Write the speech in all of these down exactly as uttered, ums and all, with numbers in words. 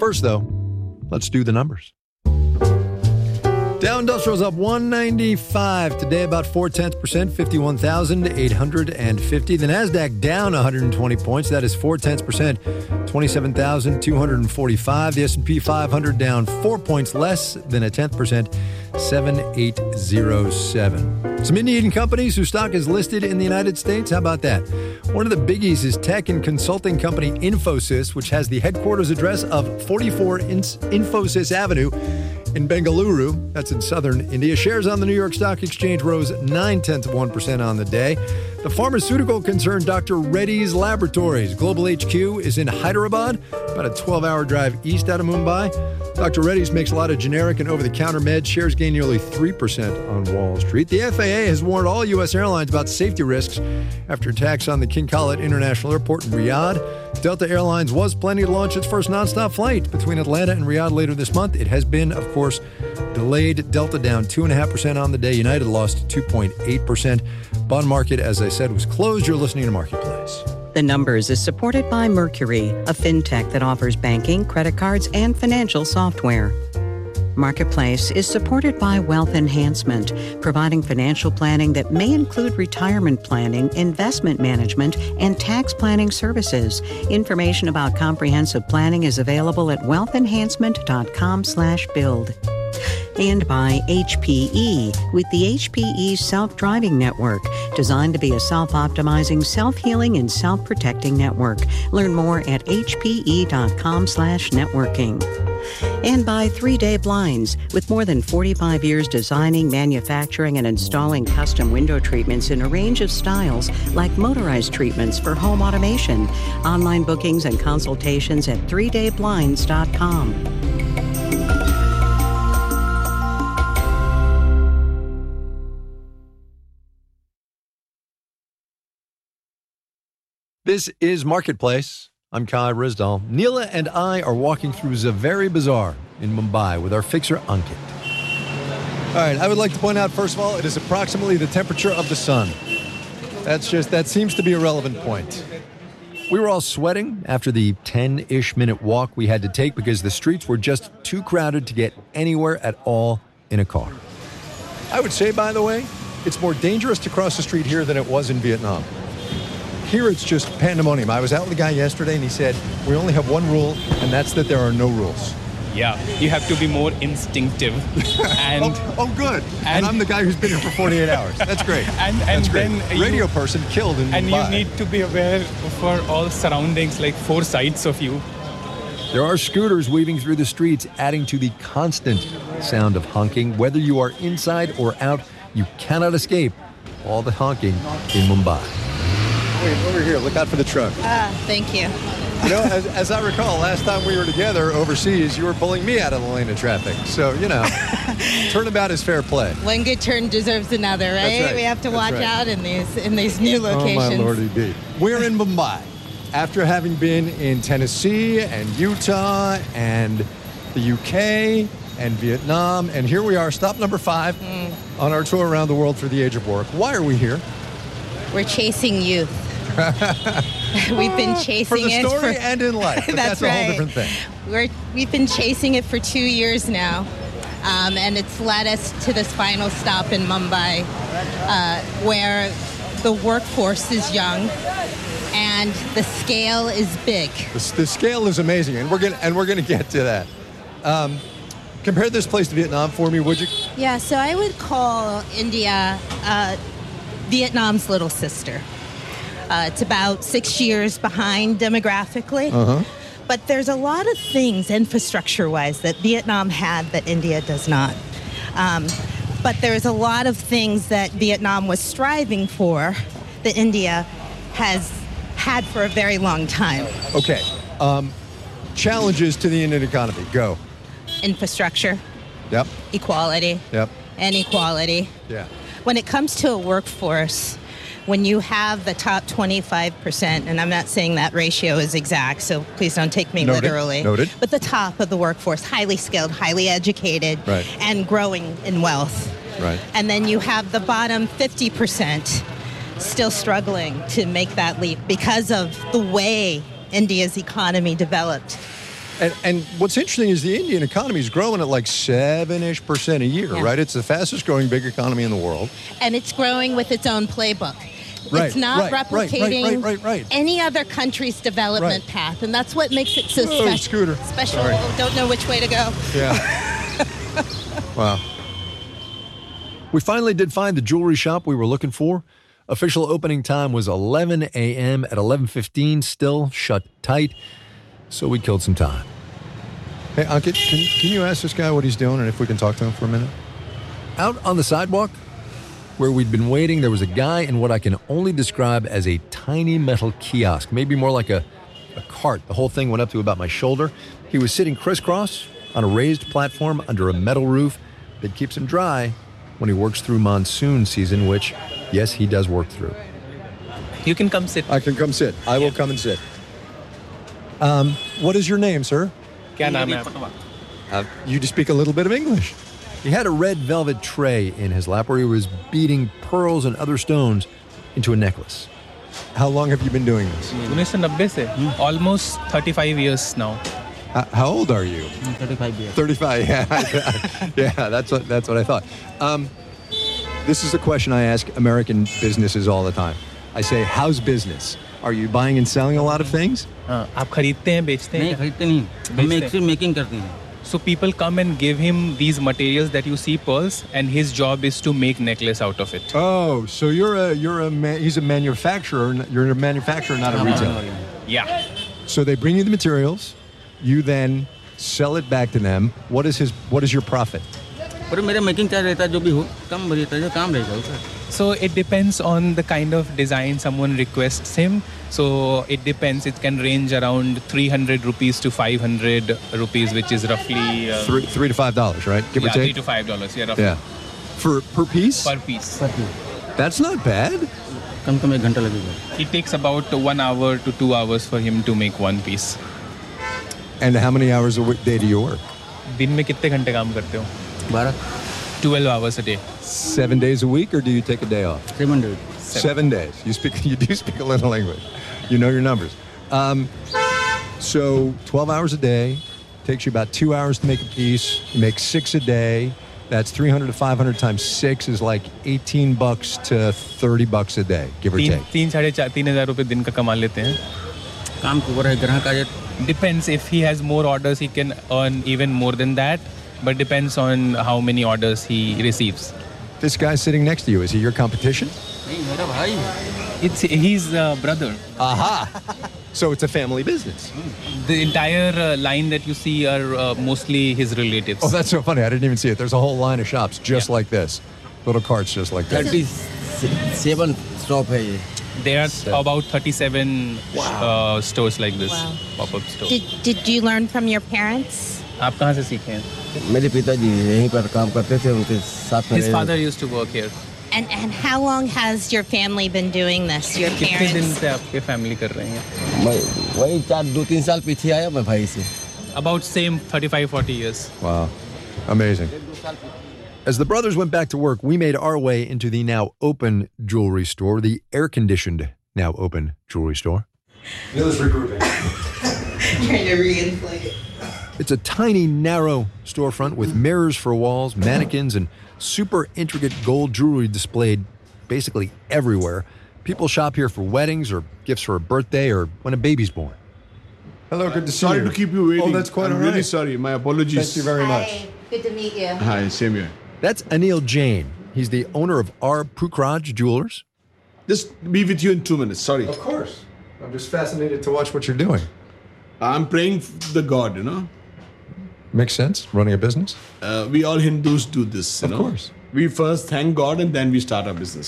First, though, let's do the numbers. Dow Industrial's up one ninety-five today, about four tenths percent, fifty-one thousand eight hundred fifty. The NASDAQ down one hundred twenty points. That is four tenths percent, twenty-seven thousand two hundred forty-five. The S and P five hundred down four points less than a tenth percent, seven eight zero seven. Some Indian companies whose stock is listed in the United States. How about that? One of the biggies is tech and consulting company Infosys, which has the headquarters address of forty-four Infosys Avenue in Bengaluru. That's in southern India. Shares on the New York Stock Exchange rose nine tenths of one percent on the day. The pharmaceutical concern Doctor Reddy's Laboratories. Global H Q is in Hyderabad, about a twelve-hour drive east out of Mumbai. Doctor Reddy's makes a lot of generic and over-the-counter meds. Shares gain nearly three percent on Wall Street. The F A A has warned all U S airlines about safety risks after attacks on the King Khalid International Airport in Riyadh. Delta Airlines was planning to launch its first nonstop flight between Atlanta and Riyadh later this month. It has been, of course, delayed. Delta down two point five percent on the day. United lost two point eight percent. Bond market, as I said, was closed. You're listening to Marketplace. The Numbers is supported by Mercury, a fintech that offers banking, credit cards, and financial software. Marketplace is supported by Wealth Enhancement, providing financial planning that may include retirement planning, investment management, and tax planning services. Information about comprehensive planning is available at wealth enhancement dot com slash build. And by H P E, with the H P E Self-Driving Network, designed to be a self-optimizing, self-healing, and self-protecting network. Learn more at H P E dot com slash networking. And by three day Blinds, with more than forty-five years designing, manufacturing, and installing custom window treatments in a range of styles, like motorized treatments for home automation. Online bookings and consultations at three day blinds dot com. This is Marketplace. I'm Kai Rizdal. Neela and I are walking through Zaveri Bazaar in Mumbai with our fixer, Ankit. All right, I would like to point out, first of all, it is approximately the temperature of the sun. That's just, that seems to be a relevant point. We were all sweating after the ten-ish minute walk we had to take because the streets were just too crowded to get anywhere at all in a car. I would say, by the way, it's more dangerous to cross the street here than it was in Vietnam. Here it's just pandemonium. I was out with a guy yesterday and he said, we only have one rule, and that's that there are no rules. Yeah, you have to be more instinctive. And oh, oh, good. And, and I'm the guy who's been here for forty-eight hours. That's great. And, and That's great. then Radio you, person killed in and Mumbai. And you need to be aware for all surroundings, like four sides of you. There are scooters weaving through the streets, adding to the constant sound of honking. Whether you are inside or out, you cannot escape all the honking in Mumbai. Wait, over here, look out for the truck. Ah, thank you. You know, as, as I recall, last time we were together overseas, you were pulling me out of the lane of traffic. So, you know, turnabout is fair play. One good turn deserves another, right? That's right. We have to That's watch right. out in these in these new locations. Oh, my lordy D. We're in Mumbai after having been in Tennessee and Utah and the U K and Vietnam. And here we are, stop number five mm. on our tour around the world for the age of work. Why are we here? We're chasing youth. We've been chasing for the it story for, and in life. But that's, that's right. a whole different thing. We're, we've been chasing it for two years now, um, and it's led us to this final stop in Mumbai, uh, where the workforce is young and the scale is big. The, the scale is amazing, and we're gonna and we're gonna get to that. Um, compare this place to Vietnam for me, would you? Yeah, so I would call India uh, Vietnam's little sister. Uh, it's about six years behind demographically. Uh-huh. But there's a lot of things infrastructure-wise that Vietnam had that India does not. Um, but there's a lot of things that Vietnam was striving for that India has had for a very long time. Okay. Um, challenges to the Indian economy. Go. Infrastructure. Yep. Equality. Yep. Inequality. Yeah. When it comes to a workforce, when you have the top twenty-five percent, and I'm not saying that ratio is exact, so please don't take me Noted. literally. Noted. But the top of the workforce, highly skilled, highly educated, right. and growing in wealth. Right. And then you have the bottom fifty percent still struggling to make that leap because of the way India's economy developed. And, and what's interesting is the Indian economy is growing at like seven-ish percent a year, Yeah. right? It's the fastest growing big economy in the world. And it's growing with its own playbook. Right, It's not right, right, right, replicating right, right, right. any other country's development Right. path. And that's what makes it so Whoa, special. Scooter. Special. Sorry. Don't know which way to go. Yeah. Wow. We finally did find the jewelry shop we were looking for. Official opening time was eleven a.m. At eleven fifteen, still shut tight. So we killed some time. Hey, Ankit, can, can you ask this guy what he's doing and if we can talk to him for a minute? Out on the sidewalk, where we'd been waiting, there was a guy in what I can only describe as a tiny metal kiosk, maybe more like a, a cart. The whole thing went up to about my shoulder. He was sitting crisscross on a raised platform under a metal roof that keeps him dry when he works through monsoon season, which, yes, he does work through. You can come sit. I can come sit. I will come and sit. Um, what is your name, sir? क्या नाम है आपका? Uh, you just speak a little bit of English. He had a red velvet tray in his lap where he was beating pearls and other stones into a necklace. How long have you been doing this? उन्नीस सौ नब्बे से. Almost thirty-five years now. How, how old are you? thirty-five years. thirty-five, yeah. Yeah, that's what, that's what I thought. Um, this is a question I ask American businesses all the time. I say, how's business? Are you buying and selling a lot of things? हाँ, आप खरीदते हैं बेचते नहीं हैं? खरीदते नहीं हम बेचते एक्चुअली मेकिंग करते हैं So people come and give him these materials that you see pearls, and his job is to make necklace out of it. Oh, so you're a you're a man, he's a manufacturer. You're a manufacturer, not a retailer. Yeah. So they bring you the materials, you then sell it back to them. What is his what is your profit? पर मेरा making charge रहता है जो भी हो कम रहता है जो काम रहेगा उसका So it depends on the kind of design someone requests him. So it depends. It can range around three hundred rupees to five hundred rupees, which is roughly uh, Three three to five dollars, right? Give yeah, or three take. to five dollars. Yeah, roughly. Yeah. For per piece? Per piece. That's not bad. कम कम एक घंटा लगेगा It takes about one hour to two hours for him to make one piece. And how many hours a week, day do you work? दिन में कितने घंटे काम करते हो? बारह twelve hours a day. Seven days a week, or do you take a day off? Seven days Seven days. You speak. You do speak a little English. You know your numbers. Um, so twelve hours a day takes you about two hours to make a piece. You make six a day. That's three hundred to five hundred times six is like eighteen bucks to thirty bucks a day, give or तीन take. तीन साढ़े चार तीन हजार रुपए दिन का कमा लेते हैं. काम के ऊपर है ग्राहक आ जाए Depends. If he has more orders, he can earn even more than that. But depends on how many orders he receives. This guy sitting next to you, is he your competition? नहीं मेरा भाई है It's he's a brother. Aha! So it's a family business. The entire uh, line that you see are uh, mostly his relatives. Oh, that's so funny. I didn't even see it. There's a whole line of shops just Yeah. like this. Little carts just like this. Thirty seven stop है ये There are about thirty-seven uh, stores like this. Wow. Pop-up store. Did, did you learn from your parents? आप कहाँ से सीखे हैं? मेरे पिताजी यहीं पर काम करते थे उनके साथ में His father used to work here. And and how long has your family been doing this? Your कितने दिन parents? से आपके फैमिली कर रहे हैं? मैं वही चार दो तीन साल पीछे आया मैं भाई से About same thirty-five forty years. Wow. Amazing. As the brothers went back to work, we made our way into the now open jewelry store, the air-conditioned now open jewelry store. Neil's regrouping. Trying to reinflate it. It's a tiny, narrow storefront with mirrors for walls, mannequins, and super intricate gold jewelry displayed basically everywhere. People shop here for weddings or gifts for a birthday or when a baby's born. Hello, good to see Sorry you. to keep you waiting. Oh, that's quite I'm all right. really sorry. My apologies. Thank you very much. Good to meet you. Hi, same here. That's Anil Jain. He's the owner of R. Pukhraj Jewelers. Just be with you in two minutes. Sorry. Of course. I'm just fascinated to watch what you're doing. I'm praying f- the God, you know. Makes sense, running a business. Uh, we all Hindus do this, you Of know. course. We first thank God and then we start our business.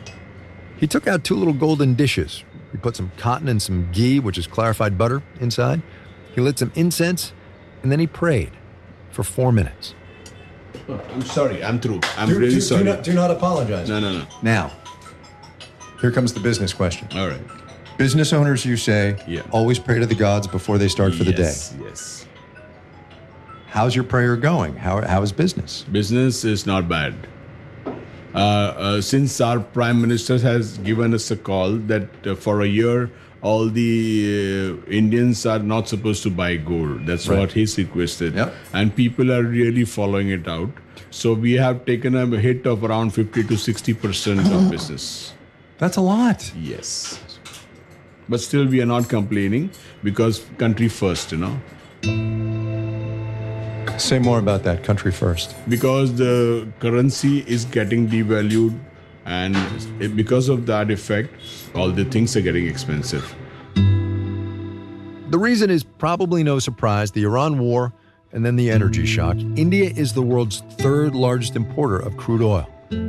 He took out two little golden dishes. He put some cotton and some ghee, which is clarified butter, inside. He lit some incense, and then he prayed for four minutes. Oh, I'm sorry. I'm through. I'm really sorry. Do not, do not apologize. No, no, no. Now, here comes the business question. All right. Business owners, you say, Yeah. always pray to the gods before they start for the day. Yes, yes. How's your prayer going? How, how is business? Business is not bad. Uh, uh, since our Prime Minister has given us a call that uh, for a year all the uh, Indians are not supposed to buy gold. That's Right. what he's requested. Yep. And people are really following it out. So we have taken a hit of around fifty to sixty percent of business. That's a lot. Yes. But still we are not complaining because country first, you know. Say more about that, country first. Because the currency is getting devalued, and it- because of that effect, all the things are getting expensive. The reason is probably no surprise: the Iran war and then the energy shock. India is the world's third largest importer of crude oil.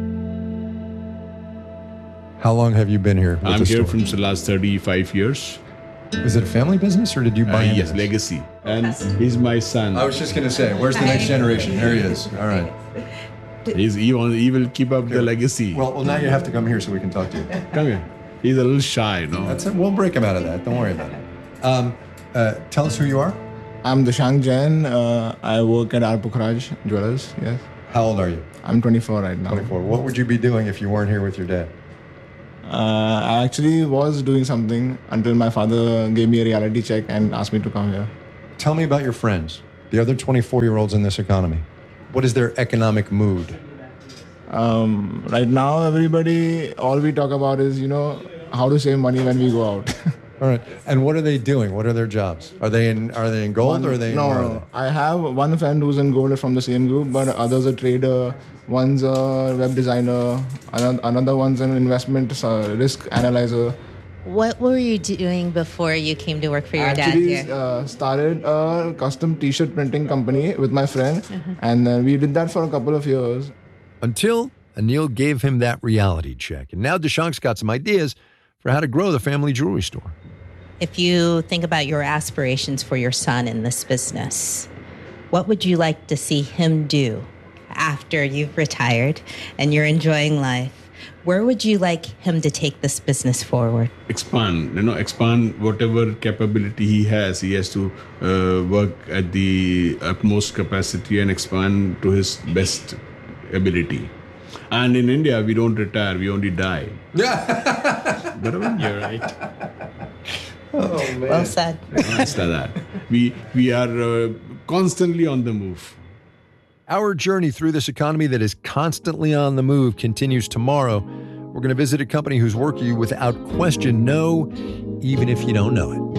How long have you been here? With I'm the here store? from the last thirty-five years. Is it a family business or did you Uh, buy into yes, this? legacy. And he's my son. I was just going to say, where's the next generation? There he is. All right. He's, he, wants, he will keep up the legacy. Well, well, now you have to come here so we can talk to you. Come here. He's a little shy, no? That's it. We'll break him out of that. Don't worry about it. Um, uh, tell us who you are. I'm Dishang Jain. Uh, I work at R. Pukhraj Jewelers. Yes. How old are you? I'm twenty-four right now. twenty-four. What would you be doing if you weren't here with your dad? Uh, I actually was doing something until my father gave me a reality check and asked me to come here. Tell me about your friends, the other twenty-four-year-olds in this economy. What is their economic mood? Um, right now, everybody, all we talk about is, you know, how to save money when we go out. All right. And what are they doing? What are their jobs? Are they in Are they in gold or are they in no, where are no. I have one friend who's in gold from the same group, but others a trader, one's a web designer, another, another one's an investment uh, risk analyzer. What were you doing before you came to work for your Actually, dad here? uh, started a custom T-shirt printing company with my friend, and uh, we did that for a couple of years. Until Anil gave him that reality check. And now Dishang's got some ideas for how to grow the family jewelry store. If you think about your aspirations for your son in this business, what would you like to see him do after you've retired and you're enjoying life? Where would you like him to take this business forward? Expand, you know, expand whatever capability he has. He has to uh, work at the utmost capacity and expand to his best ability. And in India, we don't retire, we only die. Yeah. You're right. Oh, man. Well said. After that, we we are uh, constantly on the move. Our journey through this economy that is constantly on the move continues tomorrow. We're going to visit a company whose work you, without question, know, even if you don't know it.